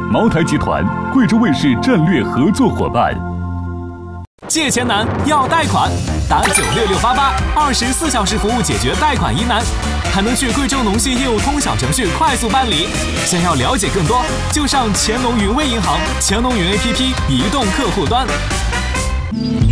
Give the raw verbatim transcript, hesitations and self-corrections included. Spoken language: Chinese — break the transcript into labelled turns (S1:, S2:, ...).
S1: 茅台集团，贵州卫视战略合作伙伴。
S2: 借钱难要贷款，打九六六八八，二十四小时服务解决贷款疑难，还能去贵州农信业务通小程序快速办理。想要了解更多，就上乾隆云微银行、乾隆云 A P P 移动客户端。